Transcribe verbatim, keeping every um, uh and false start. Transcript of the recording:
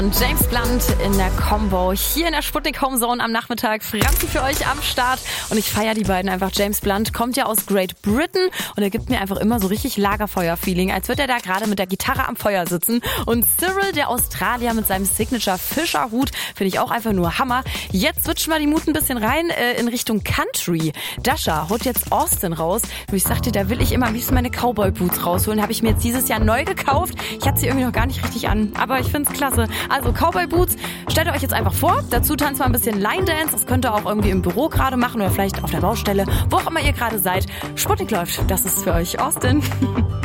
Und James Blunt in der Combo hier in der Sputnik Home Zone am Nachmittag. Franzi für euch am Start und ich feiere die beiden einfach. James Blunt kommt ja aus Great Britain und er gibt mir einfach immer so richtig Lagerfeuer-Feeling, als würde er da gerade mit der Gitarre am Feuer sitzen. Und Cyril, der Australier mit seinem Signature-Fischerhut, finde ich auch einfach nur Hammer. Jetzt switchen wir die Mut ein bisschen rein äh, in Richtung Country. Dasha holt jetzt Austin raus. Und ich sagte, da will ich immer am liebsten meine Cowboy-Boots rausholen. Habe ich mir jetzt dieses Jahr neu gekauft. Ich hatte sie irgendwie noch gar nicht richtig an, aber ich finde es klasse. Also Cowboy Boots, stellt ihr euch jetzt einfach vor, dazu tanzt mal ein bisschen Line Dance, das könnt ihr auch irgendwie im Büro gerade machen oder vielleicht auf der Baustelle, wo auch immer ihr gerade seid. Sputnik läuft, das ist für euch Austin.